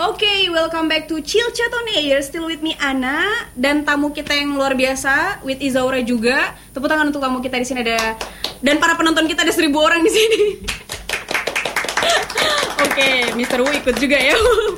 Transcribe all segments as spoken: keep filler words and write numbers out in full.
Oke, okay, welcome back to Chill Chat on Air. Still with me Ana dan tamu kita yang luar biasa, with Izaura juga. Tepuk tangan untuk tamu kita di sini ada, dan para penonton kita ada seribu orang di sini. Oke, okay, mister Wu ikut juga ya.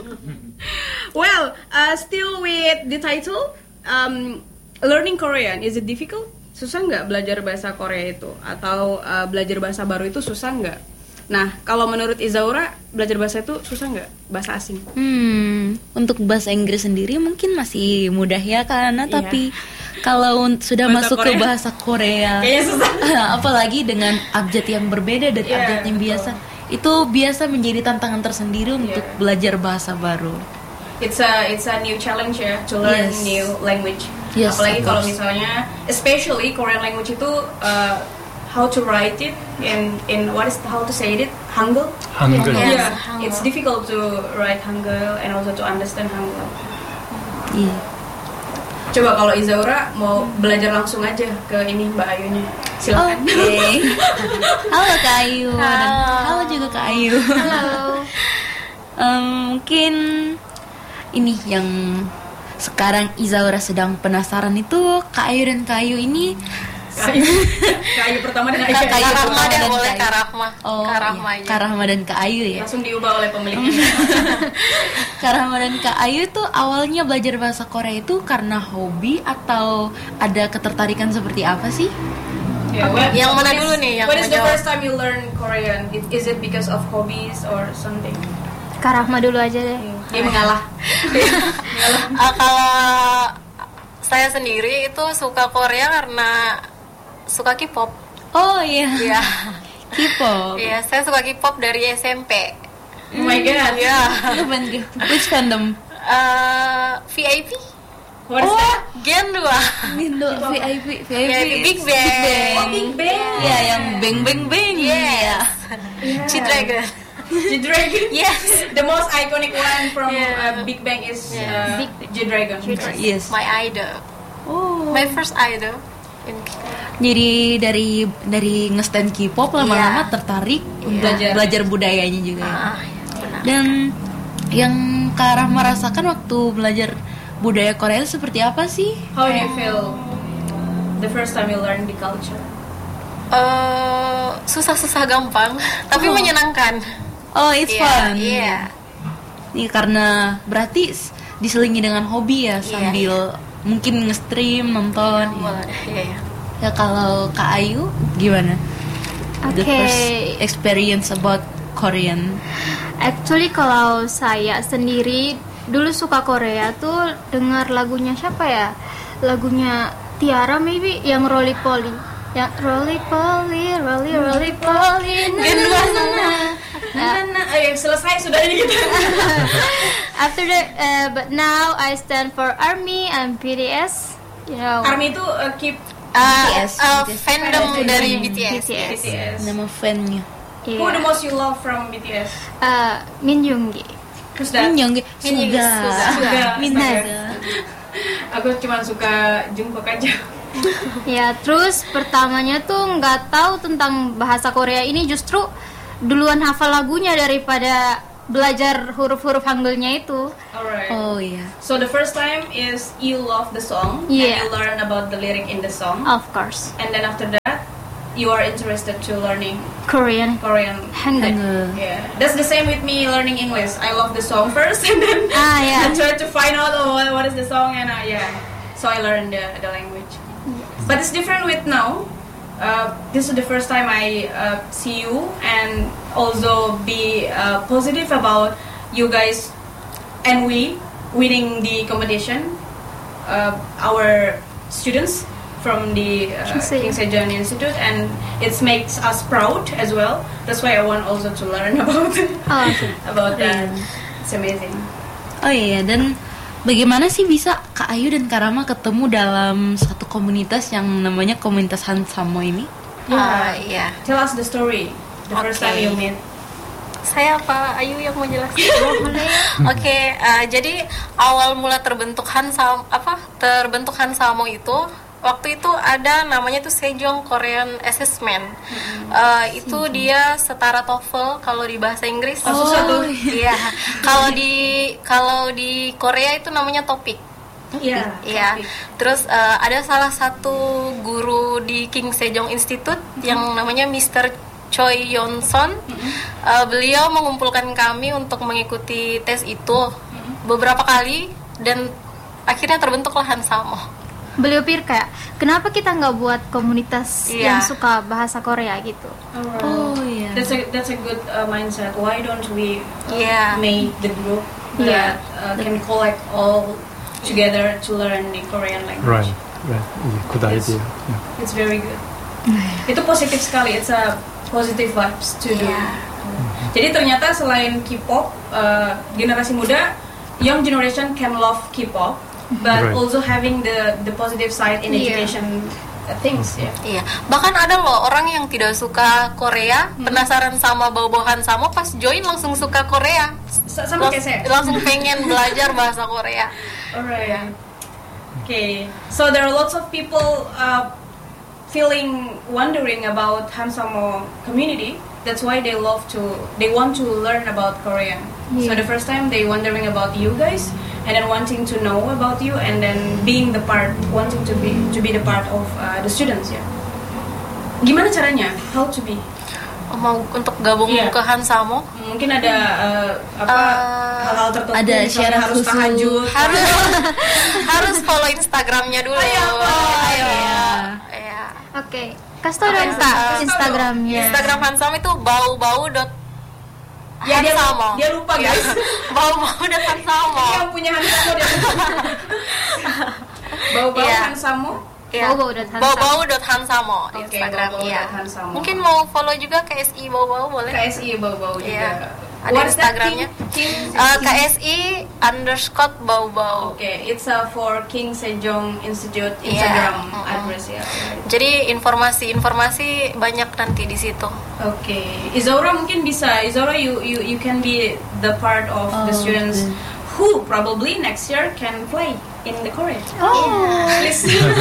Well, uh, still with the title, um, learning Korean, is it difficult? Susah nggak belajar bahasa Korea itu? Atau uh, belajar bahasa baru itu susah nggak? Nah, kalau menurut Izaura, belajar bahasa itu susah nggak? Bahasa asing? Hmm, untuk bahasa Inggris sendiri mungkin masih mudah ya, karena iya. Tapi kalau sudah bahasa masuk Korea. ke bahasa Korea, apalagi dengan abjad yang berbeda dari yeah, abjad yang betul. biasa, itu biasa menjadi tantangan tersendiri untuk yeah. belajar bahasa baru. It's a it's a new challenge ya, to learn yes. new language. Yes, apalagi kalau misalnya, especially Korean language itu. Uh, How to write it in in what is how to say it? Hangul. Hangul. Yeah, yes, Hangul. It's difficult to write Hangul and also to understand Hangul. Iya. Yeah. Coba kalau Izaura mau belajar langsung aja ke ini Mbak Ayunya. Silakan. Oke. Okay. Halo Kak Ayu. Halo. Dan halo juga Kak Ayu. Halo. um, mungkin ini yang sekarang Izaura sedang penasaran itu, Kak Ayu dan Kak Ayu ini. Kayu, kayu pertama dan Aisyah. Kak Rahma dan dan boleh Kak Kak Rahma. Oh, Kak Rahma iya. aja. Kak Rahma dan Kak Ayu ya. Langsung diubah oleh pemiliknya. Kak Rahma dan Kak Ayu tuh awalnya belajar bahasa Korea itu karena hobi atau ada ketertarikan seperti apa sih? Yeah, well, Yang mana is, dulu nih yang When is the menjawab? first time you learn Korean? It, is it because of hobbies or something? Kak Rahma dulu aja deh. Dia mengalah. mengalah. Uh, kalau saya sendiri itu suka Korea karena suka K-pop. Oh iya. Iya. K-pop. Iya, saya suka K-pop dari S M P. Oh my god. Iya. Which fandom? Uh, V I P. What is that? Gen dua. Indo V I P, V I P. V I P Big Bang. Oh, Big Bang. Iya, yang beng beng beng. Yes. Yeah. G-Dragon. G-Dragon. Yes. The most iconic one from Yeah. uh, Big Bang is Yeah. uh, Big G-Dragon. Yes. My idol. Oh. My first idol. In Jadi dari dari nge-stand K-pop lama-lama Iya. tertarik untuk Belajar. belajar budayanya juga. ya. Ah, ya, benar. Dan yang Kak Rahma rasakan waktu belajar budaya Korea seperti apa sih? How do you feel the first time you learn the culture? Eh, susah-susah gampang, tapi Oh. menyenangkan. Oh, it's Iya, fun. Iya. Nih karena berarti s- diselingi dengan hobi ya, Iya, sambil mungkin nge-stream, nonton. ya. Boleh. Iya, iya. Ya kalau Kak Ayu gimana? The Oke. first experience about Korean. Actually kalau saya sendiri dulu suka Korea tuh dengar lagunya siapa ya? Lagunya Tiara maybe yang Roly Poly. Yang Roly Poly, Roly Roly Poly. Gen dua sana. Nah, nah, ayo selesai sudah ini gitu. After that, uh, but now I stand for ARMY and B T S. You know. Army itu uh, keep Ah, B T S, eh, B T S. fandom Fandom. dari B T S. B T S. B T S. Nama fan-nya. Yeah. Who the most you love from B T S? Uh, Min Yoongi. Who's that? Minyoung, Minyoung, Suga. Suga. Minaga. Aku cuma suka Jungkook aja. Ya, terus pertamanya tuh nggak tahu tentang bahasa Korea ini, justru duluan hafal lagunya daripada belajar huruf-huruf Hangulnya itu. Alright. Oh iya. So the first time is you love the song Yeah. and you learn about the lyric in the song, Of course, and then after that you are interested to learning Korean Korean. Hangul. Hangul. Yeah, that's the same with me learning English. I love the song first, and then Ah, yeah. I try to find out oh, what, what is the song, and uh, yeah, so I learned the, the language. But it's different with now. Uh, this is the first time I uh, see you and also be uh, positive about you guys and we winning the competition. Uh, our students from the uh, King Se- King Sejong Institute, and it makes us proud as well. That's why I want also to learn about Oh, okay. about that. It's amazing. Oh iya, dan bagaimana sih bisa Kak Ayu dan Kak Rahma ketemu dalam satu komunitas yang namanya komunitas Hansamo ini? Ah, iya. Tell us the story. The first Okay. time you meet. Saya apa Ayu yang mau jelasin? Oke, eh, jadi awal mula terbentuk Hansam apa terbentuk Hansamo itu waktu itu ada namanya tuh Sejong Korean Assessment. Hmm. Uh, itu Sejong. Dia setara TOEFL kalau di bahasa Inggris. Oh, susah tuh. Iya. Kalau di kalau di Korea itu namanya topik. Iya. Iya. Terus uh, ada salah satu guru di King Sejong Institute hmm. yang namanya mister Choi Yonson. Mm-hmm. Uh, beliau mengumpulkan kami untuk mengikuti tes itu mm-hmm. beberapa kali dan akhirnya terbentuklah Hansamo. Beliau pikir kayak kenapa kita nggak buat komunitas yeah. yang suka bahasa Korea gitu. Alright. Oh iya. Yeah. That's a that's a good uh, mindset. Why don't we uh, yeah. make the group that uh, can collect all together to learn the Korean language? Right. Right. Good it's, idea. Yeah. It's very good. Itu positif sekali. It's a positive vibes to do. Yeah. Mm-hmm. Jadi ternyata selain K-pop, uh, generasi muda, young generation can love K-pop, but right. also having the the positive side in yeah. education uh, things. Yeah. Iya. Bahkan ada loh orang yang tidak suka Korea, hmm. penasaran sama bau-bau Hansamo, pas join langsung suka Korea. S- sama kayak saya. Langsung pengen belajar bahasa Korea. Alright. Yeah. Okay. So there are lots of people. Uh, feeling wondering about Hansamo community. That's why they love to they want to learn about Korean. Yeah. So the first time they wondering about you guys and then wanting to know about you and then being the part wanting to be to be the part of uh, the students ya. Yeah. Gimana caranya? How to be? Mau untuk gabung yeah. ke Hansamo? Mungkin ada uh, apa uh, hal-hal tertentu ada syarat harus khusus. tahajud. Harus harus follow Instagramnya dulu. Ayo. Oh, ayo. Oke, okay. Kasih tau dong Kak Instagramnya. Instagram Hansamo itu bau-bau dot ya, dia, dia lupa guys. Bau-bau dot Hansamo. Yang punya Hansamo dia lupa. Bau-bau yeah. Hansamo. Yeah. Bau-bau dot Hansamo. Bau-bau dot Hansamo di okay, Instagram ya. Mungkin mau follow juga K S I Bau-bau boleh? K S I Bau-bau juga. Yeah. Ada Instagramnya. Uh, K S I underscore Bau-bau. Oke, okay, it's uh, for King Sejong Institute Instagram yeah. address ya. Right. Jadi informasi-informasi banyak nanti di situ. Oke, okay. Izaura mungkin bisa. Izaura, you you you can be the part of oh, the students okay. who probably next year can play in the Korea. Oh, please.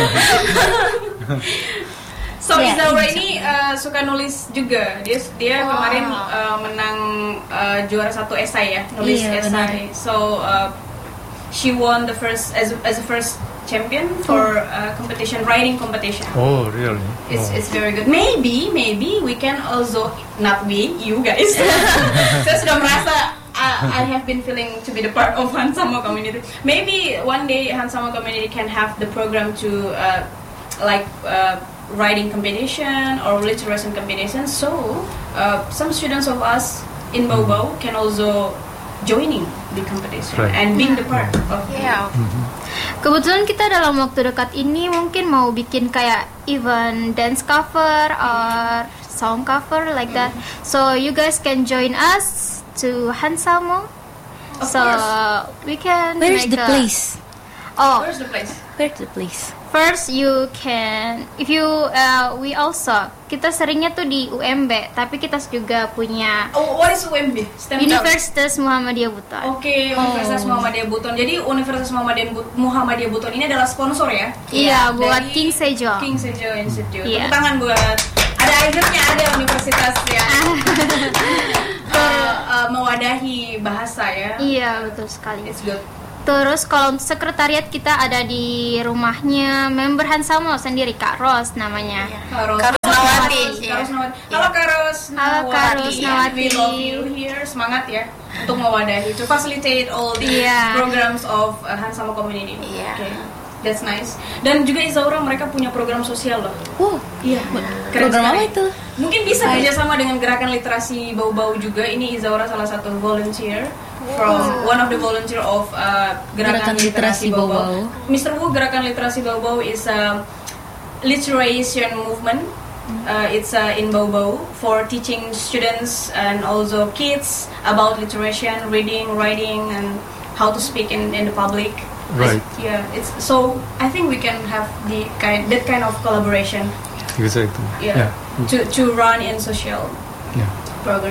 So yeah, Izaura ini uh, suka nulis juga. Dia dia wow. kemarin uh, menang uh, juara satu esai ya, nulis yeah, esai. So uh, she won the first as as a first champion for uh, competition writing competition. Oh really? It's oh. it's very good. Maybe maybe we can also not we you guys. Saya sudah merasa uh, I have been feeling to be the part of Hansamo community. Maybe one day Hansamo community can have the program to uh, like. Uh, writing competition or literacy competition, so uh, some students of us in Bau-bau can also joining the competition right. and being the part of yeah. Mm-hmm. Kebetulan kita dalam waktu dekat ini mungkin mau bikin kayak event dance cover or song cover like that, so you guys can join us to Hansamo. Of so course. We can where's make the a, place oh where's the place where's the place First you can, if you, uh, we also, kita seringnya tuh di U M B, tapi kita juga punya. Oh, what is U M B? Stand Universitas Muhammadiyah Buton. Oke, okay, Universitas oh. Muhammadiyah Buton. Jadi Universitas Muhammadiyah, Muhammadiyah Buton ini adalah sponsor ya? Iya, buat King Sejong. King Sejong Institute. Yeah. Tepuk tangan buat. Ada akhirnya ada universitas yang uh, uh, mewadahi bahasa ya. Iya, betul sekali. It's good. Terus kalau untuk sekretariat kita ada di rumahnya member Hansamo sendiri, Kak Ros namanya. Kak Ros Nawati. Halo Kak Ros Nawati. Halo Kak Ros Nawati. We love you here. Semangat ya untuk mewadahi, to facilitate all the yeah. programs of uh, Hansamo community. Yeah. Okay. That's nice. Dan juga Izaura mereka punya program sosial loh. Oh, iya. Program apa itu? Mungkin bisa kerjasama dengan gerakan literasi Bau-bau juga. Ini Izaura salah satu volunteer from one of the volunteer of uh, gerakan, gerakan literasi, literasi Bau-bau. mister Wu, gerakan literasi Bau-bau is a literation movement. Uh, it's uh, in Bau-bau for teaching students and also kids about literature, reading, writing, and how to speak in, in the public. Right. It's, yeah. It's so. I think we can have the kind that kind of collaboration. Exactly. Yeah. yeah. To to run in social yeah. program.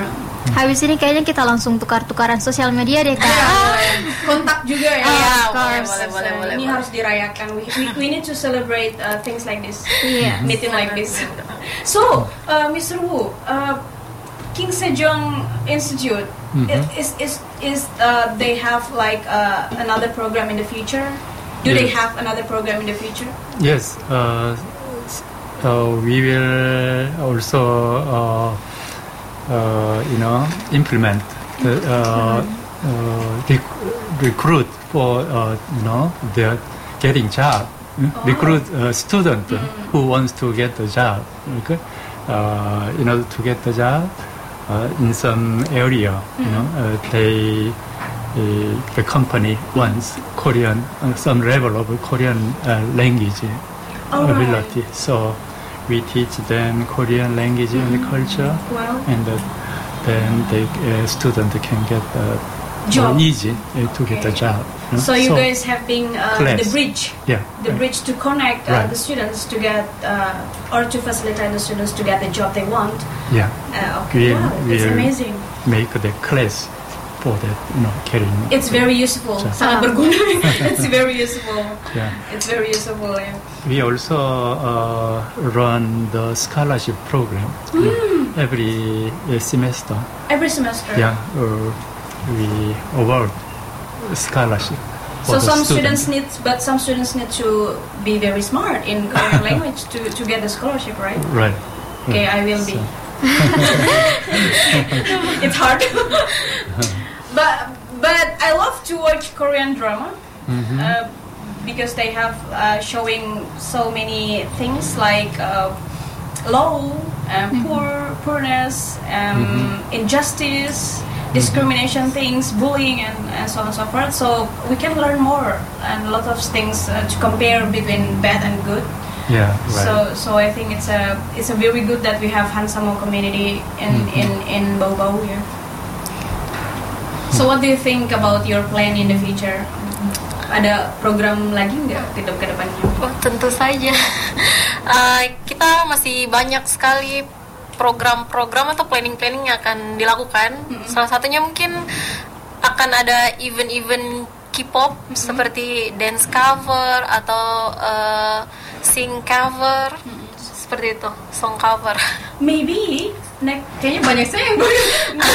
Habis ini kayaknya kita langsung tukar-tukaran sosial media deh kak. Kontak juga ya. Iya, of boleh, course. boleh, boleh, boleh. Ini harus dirayakan. We, we, we need to celebrate uh, things like this. Iya. Meeting like this. So, uh, Mister Wu, uh, King Sejong Institute Mhm. is is is uh, they have like uh, another program in the future? Do they Yes. have another program in the future? Yes, uh, s- uh, we will also, uh, uh, you know, implement the uh, uh, rec- recruit for, uh, you know, the getting job. mm, Recruit a student who wants to get the job. Okay, uh, in order to get the job uh, in some area, you know, uh, they. Uh, the company wants Korean, uh, some level of Korean uh, language All right. ability. So we teach them Korean language and culture, Well, and uh, then the uh, student can get uh, Job. more easy uh, to get a Okay. job. you know. so you guys have been uh, class. the bridge, yeah, the bridge to connect uh, Right. the students to get uh, or to facilitate the students to get the job they want. yeah, Uh, okay, We- wow, we it's are- amazing. make the class for that, you know, carrying. It's very useful. Sure. Sangat berguna. It's very useful. Yeah. It's very useful. Yeah. We also uh, run the scholarship program you know, every uh, semester. Every semester. Yeah, uh, we award scholarship. So for the some student. students need, but some students need to be very smart in Korean language to, to get the scholarship, right? Right. Okay, right. I will be. So, It's hard. but but I love to watch Korean drama mhm. uh, because they have uh, showing so many things like uh, low, um, poor, poorness, um, injustice, discrimination things, bullying, and, and so on and so forth. So we can learn more and a lot of things uh, to compare between bad and good. Yeah, right. So, so I think it's a it's a very good that we have Hansamo community in Mhm. in in Bau-Bau here. So, what do you think about your plan in the future? Ada program lagi nggak ke ke depannya? Oh, tentu saja. Uh, kita masih banyak sekali program-program atau planning-planning yang akan dilakukan. Salah satunya mungkin akan ada event-event K-pop seperti dance cover atau uh, sing cover, seperti itu, song cover. Maybe next, kayaknya banyak saya yang gue.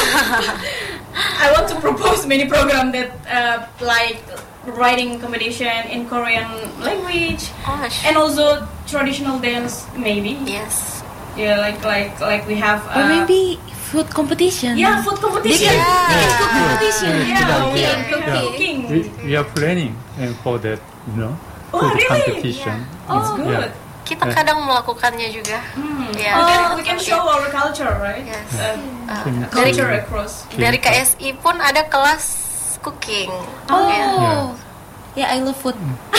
I want to propose many program that uh, like writing competition in Korean language Gosh. and also traditional dance maybe. Yes. Yeah, like like like we have. Uh, Or maybe food competition. Yeah, food competition. Yeah. It's food competition. Yeah, Yeah, good we idea. are we are Yeah. cooking. we, we are planning uh, for that, you know, Oh, food really? competition. It's Uh, good. yeah. Kita Eh. kadang melakukannya juga. Hmm. Ya. We can, we can show our culture, right? Yes. Uh, Uh, Kim- dari culture across. dari K S I pun ada kelas cooking. Oh, Ya. yeah, I love food.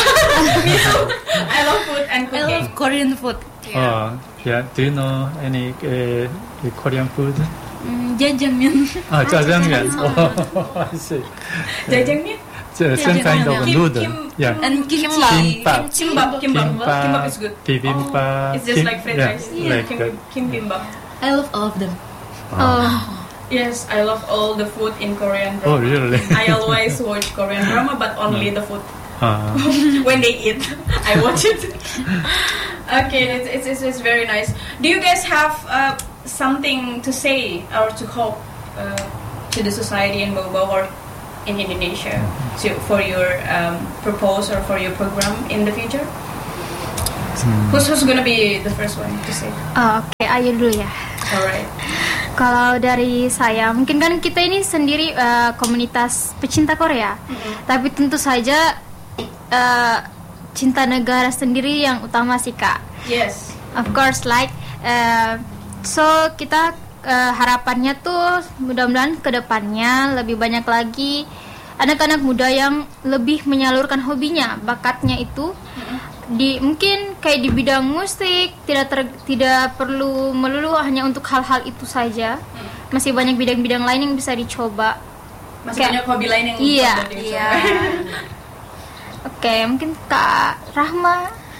I love food and I cooking. love Korean food. Uh, yeah. Do you know any uh, Korean food? Mm, jajangmyeon. Ah, jajangmyeon. Oh, I see. Jajangmyeon? It's some kind of Kim- noodle. kim- Yeah. And kimchi. Kimbap. Kimbap, kimbap, kimbap is good. Bibimbap. It's just kim- like fried yeah, rice. like Kim, that. Kimbap. I love all of them. Oh, Yes, I love all the food in Korean Oh, drama. really? I always watch Korean drama, but only the food. Uh, When they eat, I watch it. Okay, it's, it's, it's, it's very nice. Do you guys have uh, something to say or to hope uh, to the society in Bau-Bau or in Indonesia to, for your um, proposal or for your program in the future? Who's, who's gonna be the first one to say? oh, oke, ayo dulu ya. Alright. Kalau dari saya, mungkin kan kita ini sendiri eh, komunitas pecinta Korea, tapi tentu saja eh, cinta negara sendiri yang utama sih kak. Yes. Of course, like eh, so kita eh, harapannya tuh mudah-mudahan kedepannya lebih banyak lagi anak-anak muda yang lebih menyalurkan hobinya, bakatnya itu di mungkin kayak di bidang musik, tidak ter- tidak perlu melulu hanya untuk hal-hal itu saja. Masih banyak bidang-bidang lain yang bisa dicoba. Masih Kayak- banyak hobi lain yang Iya, bisa dicoba. Iya. Oke, mungkin Kak Rahma.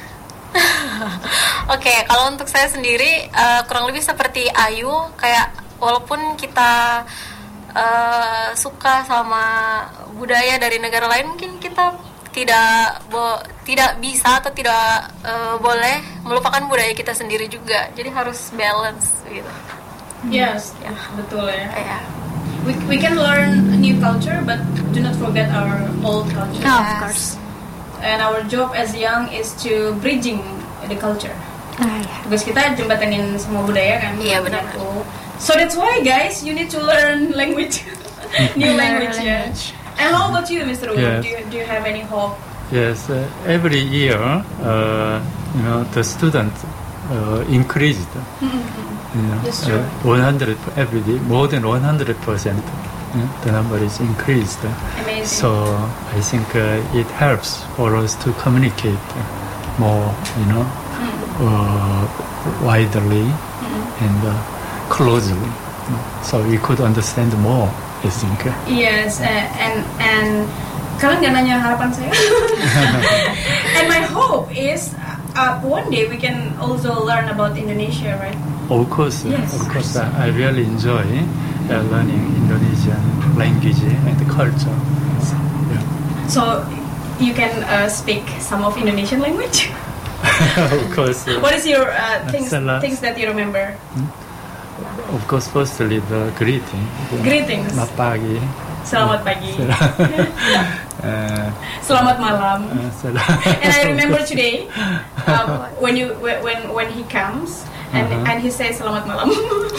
Oke, kalau untuk saya sendiri eh, kurang lebih seperti Ayu, kayak walaupun kita uh, suka sama budaya dari negara lain, mungkin kita tidak bo- tidak bisa atau tidak uh, boleh melupakan budaya kita sendiri juga. Jadi harus balance gitu. Yes, Ya. betul ya. Kayak We, we can learn a new culture, but do not forget our old culture. Oh, of Yes. course. And our job as young is to bridging the culture. Ah, ya. Tugas kita jembatanin semua budaya kan. Iya, benar. Gitu. So that's why guys, you need to learn language, new language. Yeah. And how about you, Mister Wu? Yes. Do you, do you have any hope? Yes, uh, every year, uh, you know, the student uh, increased. You know, That's true. uh, one hundred every day, more than one hundred percent. The number is increased. Amazing. So I think uh, it helps for us to communicate more, you know, uh, widely and uh, closely. So we could understand more, I think. Yes, uh, and and kalian gak nanya harapan saya. And my hope is uh, one day we can also learn about Indonesia, right? Of course, Yes. of course, uh, I really enjoy uh, learning Indonesian language and culture. Yeah. So you can uh, speak some of Indonesian language. Of course, uh, What is your uh, things Salah. things that you remember? of course, firstly the greeting. Greetings. Selamat pagi. Selamat pagi. Uh, Selamat malam. uh, selamat. And I remember today um, when you when when he comes and Uh-huh. and he says selamat malam.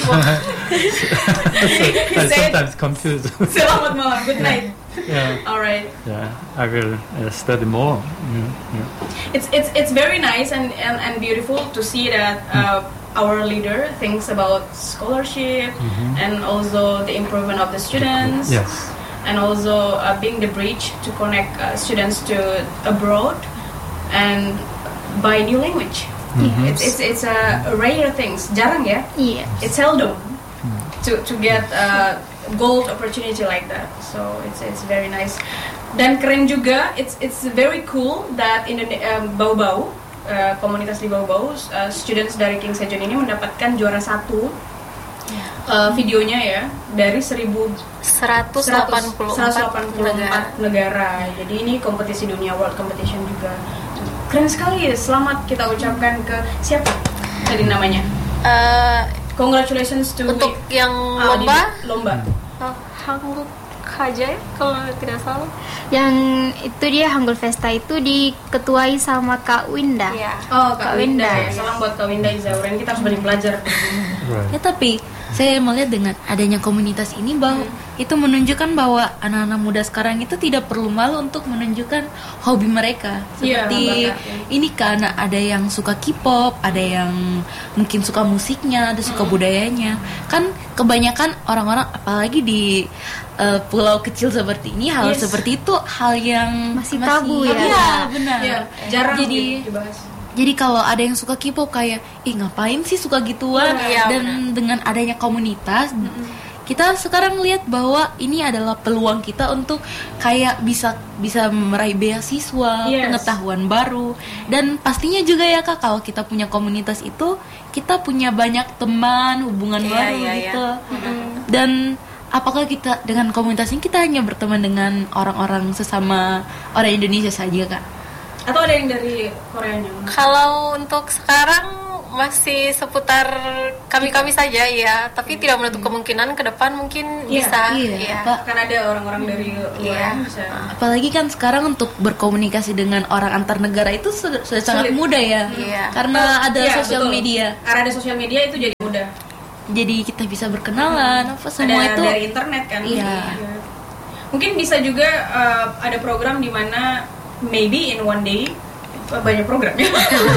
I said- sometimes confused. Selamat malam. Good night. Yeah, All right. yeah. I will uh, study more. Yeah, yeah. It's it's it's very nice and and, and beautiful to see that uh, our leader thinks about scholarship and also the improvement of the students. Yes. And also uh, being the bridge to connect uh, students to abroad and by new language. It's it's it's a rare things, jarang ya. Iya. It's seldom to to get a gold opportunity like that. So it's it's very nice. Dan keren juga. It's it's very cool that Indone- um, Bau-Bau uh, komunitas di Bau-Bau uh, students dari King Sejong ini mendapatkan juara satu uh, videonya ya dari seribu seratus delapan puluh empat negara. negara. Jadi ini kompetisi dunia, world competition juga. Keren sekali. Selamat kita ucapkan ke siapa tadi namanya? Uh, Congratulations to untuk yang Ah, di- lomba lomba. uh, Hangul Kajai kalau tidak salah. Yang itu dia Hangul Festa itu diketuai sama Kak Winda. Iya. Oh, Kak Kak Winda. Winda. Ya. Salam buat Kak Winda Izauren. Kita harus banyak belajar. Right. Ya tapi saya melihat dengan adanya komunitas ini bahwa itu menunjukkan bahwa anak-anak muda sekarang itu tidak perlu malu untuk menunjukkan hobi mereka. Iya, Seperti bakat, ya. ini karena ada yang suka K-pop, ada yang mungkin suka musiknya, ada suka budayanya. Kan kebanyakan orang-orang apalagi di uh, pulau kecil seperti ini hal Yes. seperti itu hal yang Masih tabu ya. Iya, benar. Ya, jarang Jadi dibahas. Jadi kalau ada yang suka K-pop kayak, ih ngapain sih suka gituan? Iya, Dan dengan adanya komunitas, kita sekarang lihat bahwa ini adalah peluang kita untuk kayak bisa bisa meraih beasiswa, Yes. pengetahuan baru, dan pastinya juga ya kak kalau kita punya komunitas itu kita punya banyak teman, hubungan Iya, baru iya, iya. gitu. Dan apakah kita dengan komunitas ini kita hanya berteman dengan orang-orang sesama orang Indonesia saja kak? Atau ada yang dari Koreanya? Kalau untuk sekarang masih seputar kami-kami saja ya, tapi tidak menutup kemungkinan ke depan mungkin Iya, bisa. iya, Iya. Pak. Kan ada orang-orang dari luar Iya. yang bisa. Apalagi kan sekarang untuk berkomunikasi dengan orang antar negara itu sudah, sudah sangat Sulit. mudah ya, Iya. karena ada Iya, sosial betul. media, Karena ada sosial media itu jadi mudah. jadi kita bisa berkenalan, apa semua ada itu. dari internet kan. Iya. Mungkin bisa juga uh, ada program di mana maybe in one day uh, banyak programnya.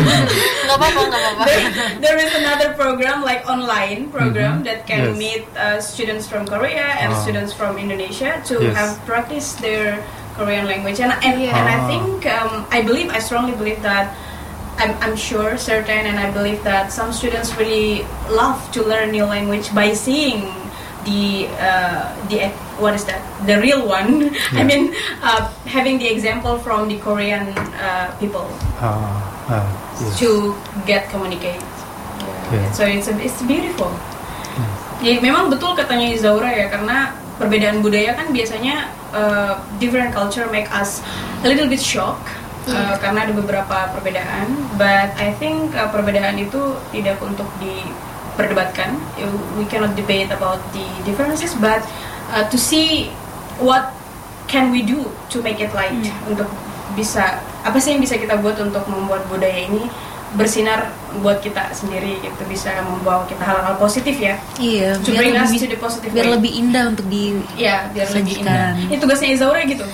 Nggak apa-apa, nggak apa-apa. there, there is another program like online program that can Yes. meet uh, students from Korea and Ah. students from Indonesia to Yes. have practice their Korean language. And and, Yeah. and I Ah. think um, I believe I strongly believe that. I'm, I'm sure, certain, and I believe that some students really love to learn new language by seeing the uh, the what is that the real one. I Yeah. mean, uh, having the example from the Korean uh, people Uh, uh, yes. to get communicate. Yeah. So it's a, it's beautiful. Jadi memang betul katanya Izaura ya, karena perbedaan budaya kan biasanya uh, different culture make us a little bit shock. Uh, karena ada beberapa perbedaan, but I think uh, perbedaan itu tidak untuk diperdebatkan. We cannot debate about the differences, but uh, to see what can we do to make it light, hmm. untuk bisa apa sih yang bisa kita buat untuk membuat budaya ini bersinar buat kita sendiri gitu, bisa membawa kita hal-hal positif ya. Iya, to bring us to the positive biar way. Lebih indah untuk di ya, biar lebih indah. Ini tugasnya Izaura gitu.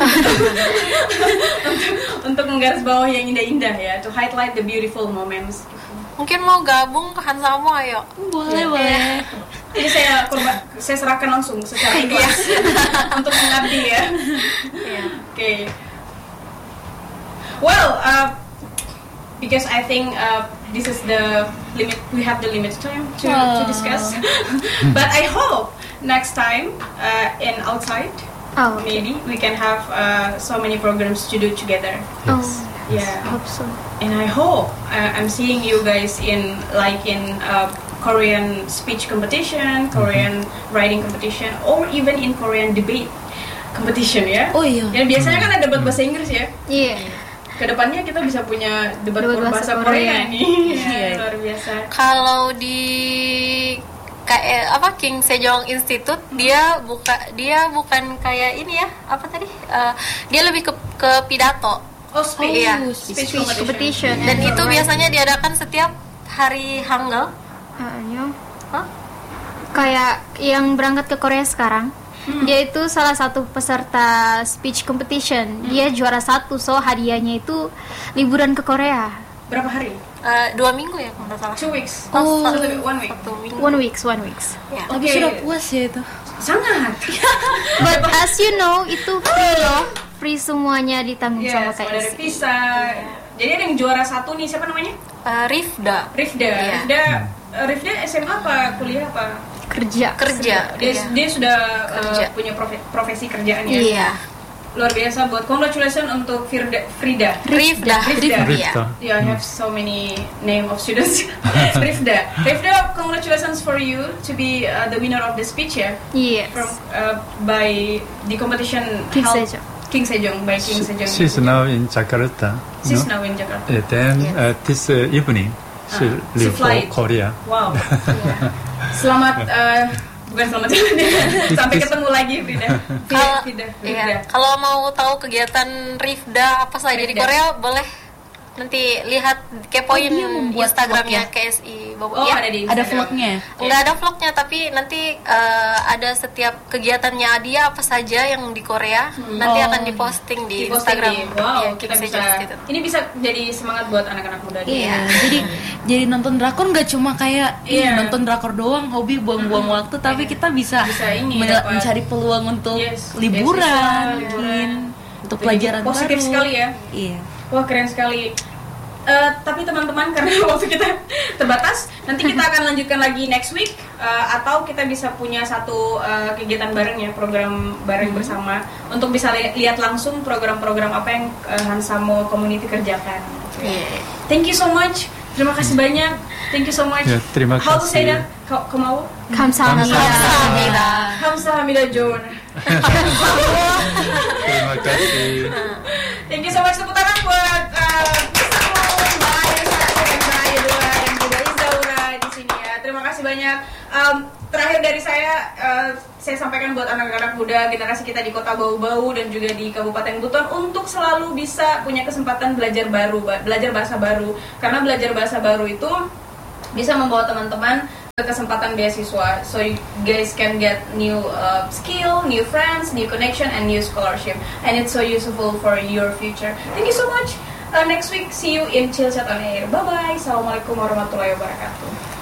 untuk, untuk menggarisbawahi yang indah-indah ya, to highlight the beautiful moments. Gitu. Mungkin mau gabung ke Hansamo, ayo. Boleh, ya. boleh. Jadi saya korban, saya serahkan langsung secara ikhlas untuk mengabdi ya. Yeah. Oke. Okay. Well, uh, because I think uh, this is the limit, we have the limited time to, oh. to discuss. But I hope next time uh, in outside, oh, okay. maybe we can have uh, so many programs to do together. Oh, yeah, I hope so. And I hope uh, I'm seeing you guys in like in uh, Korean speech competition, Korean mm-hmm. writing competition, or even in Korean debate competition ya. Oh iya. Dan biasanya kan ada debat bahasa Inggris ya. Iya. Yeah. Kedepannya kita bisa punya debat, debat bahasa, bahasa Korea, Korea nih. Ya, luar biasa. Kalau di kayak apa King Sejong Institute, dia buka dia bukan kayak ini ya, apa tadi? Uh, dia lebih ke ke pidato. Oh, speech, oh, ya. speech, speech competition. competition. Dan itu biasanya diadakan setiap hari Hangul. Uh, huh? Kayak yang berangkat ke Korea sekarang. Hmm. Dia itu salah satu peserta speech competition. Hmm. Dia juara satu, so hadiahnya itu liburan ke Korea. Berapa hari? Uh, dua minggu ya kalau nggak salah. Two weeks. Oh, satu, one week. Satu minggu. One weeks, one weeks. Ya. Tapi okay. sudah puas ya itu. Sangat. But as you know, itu free loh, free semuanya ditanggung yes, sama K S I. Ada visa. Jadi ada yang juara satu nih, siapa namanya? Uh, Rifda. Rifda. Yeah. Rifda. Uh, Rifda S M A apa kuliah apa? Kerja. Kerja. Dia, iya. dia sudah Kerja. Uh, punya profe- profesi kerjaan ya. Iya. Luar biasa, buat congratulations untuk Firda, Frida. Rifda. Rifda. Rifda. Yeah, I have so many name of students. Rifda. Rifda, congratulations for you to be uh, the winner of the speech ya. Yes. From uh, by the competition King held Sejong. King Sejong by King Sejong. She's now in Jakarta. She's no? now in Jakarta. Yeah, then Yes. uh, this uh, evening she Ah, leave she for flight. Korea. Wow. Selamat uh, bukan selamat jalan ya. Sampai ketemu lagi Frida. Kalau Frida. iya, Frida. kalau mau tahu kegiatan Rifda apa saja di Rifda. Korea, boleh nanti lihat kepoin Oh, dia membuat Instagramnya vlog K S I Bobo. Oh, Ya, ada di Ada Instagram. vlognya. nggak ada vlognya, tapi nanti uh, ada setiap kegiatannya dia apa saja yang di Korea nanti Oh. akan diposting di, Di posting Instagram. di, wow, ya, kita King bisa. Sejong Institute. Ini bisa jadi semangat buat anak-anak muda. nih. Iya, jadi jadi nonton drakor nggak cuma kayak Iya. ih, nonton drakor doang, hobi buang-buang waktu, tapi kita bisa, Bisa ini, men- dapat- mencari peluang untuk Yes, liburan, beasiswa, mungkin liburan. untuk Jadi pelajaran positif baru. sekali ya. Iya. Wah, keren sekali. Uh, tapi teman-teman, karena waktu kita terbatas, nanti kita akan lanjutkan lagi next week, uh, atau kita bisa punya satu uh, kegiatan bareng ya, program bareng bersama untuk bisa li- lihat langsung program-program apa yang uh, Hansamo Community kerjakan. Iya. Thank you so much. Terima kasih banyak. Thank you so much. Ya, terima How to say kasih. that? Ka- Kamau? 감사합니다. Kamsahamnida. Kamsahamnida John. Terima kasih. Thank you so much. Tepuk tangan buat uh, Mbak Ayesa, Mbak Ayedua, dan juga Izaura di sini ya. Terima kasih banyak. Um, terakhir dari saya, uh, saya sampaikan buat anak-anak muda generasi kita di Kota Bau-Bau dan juga di Kabupaten Buton untuk selalu bisa punya kesempatan belajar baru, ba- belajar bahasa baru. Karena belajar bahasa baru itu bisa membawa teman-teman ke kesempatan beasiswa, so you guys can get new uh, skill, new friends, new connection, and new scholarship, and it's so useful for your future. Thank you so much. Uh, next week, see you in Chillchat on Air. Bye bye. Assalamualaikum warahmatullahi wabarakatuh.